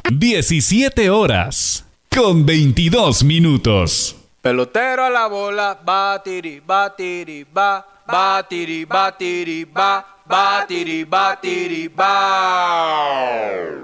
17 horas con 22 minutos. Pelotero a la bola, batiri, batiri, ba, batiri, batiri, ba, batiri, batiri, ba.